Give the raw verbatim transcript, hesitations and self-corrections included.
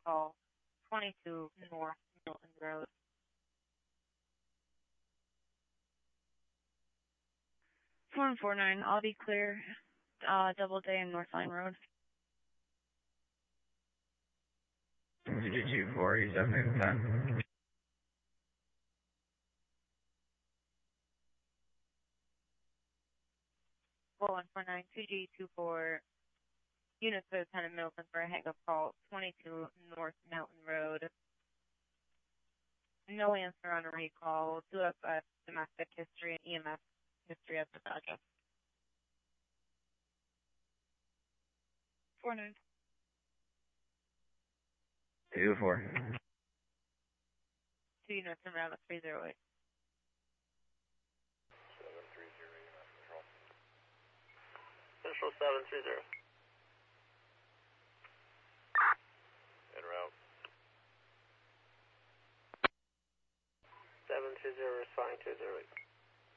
recall twenty-two North Milton Road. four one four nine, I'll be clear, uh, Doubleday and North Line Road. two G four, he's up in time. four one four nine, two G two four, units for Lieutenant Milton for a hang-up call, twenty-two North Mountain Road. No answer on a recall. Do have uh, domestic history and E M S history of the address. four nine. two four. Two units in round three zero eight. seven three zero, E M S control. Central seven three zero. En route. seven two zero, responding two zero eight.